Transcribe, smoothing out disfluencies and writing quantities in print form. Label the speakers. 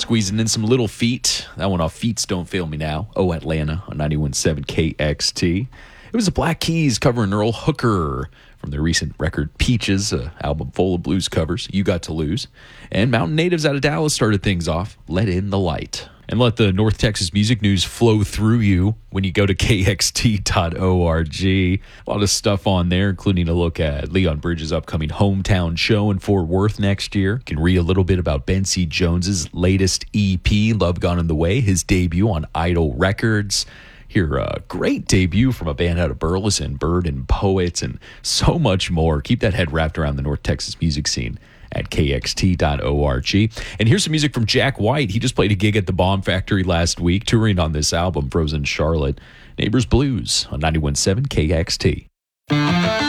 Speaker 1: squeezing in some Little Feat. That one off Feats Don't Fail Me Now. Oh, Atlanta on 91.7 KXT. It was the Black Keys covering Earl Hooker from their recent record Peaches, an album full of blues covers. You Got to Lose. And Mountain Natives out of Dallas started things off. Let In the Light. And let the North Texas music news flow through you when you go to kxt.org. A lot of stuff on there, including a look at Leon Bridges' upcoming hometown show in Fort Worth next year. You can read a little bit about Ben C. Jones's latest EP, Love Gone in the Way, his debut on Idol Records. Hear a great debut from a band out of Burleson, Bird and Poets, and so much more. Keep that head wrapped around the North Texas music scene at kxt.org. And here's some music from Jack White. He just played a gig at the Bomb Factory last week, touring on this album, Frozen Charlotte. Neighbors Blues on 91.7 KXT.